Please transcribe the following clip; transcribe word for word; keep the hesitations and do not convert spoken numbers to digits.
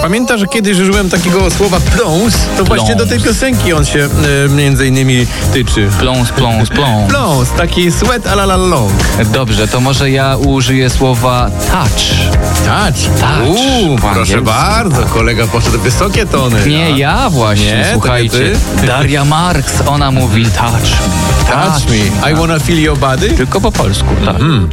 Pamiętasz, że kiedyś użyłem takiego słowa pląs? To właśnie do tej piosenki on się e, między innymi tyczy. Pląs, pląs, pląs. Pląs, taki sweat a la la long. Dobrze, to może ja użyję słowa touch. Touch. Touch. Uuu, Po proszę angielsku. bardzo, kolega poszedł wysokie tony. Nie, ja właśnie, Nie, to słuchajcie. nie ty? Daria Marks, ona mówi touch. Touch me, I wanna feel your body. Tylko po polsku, tak. Mm.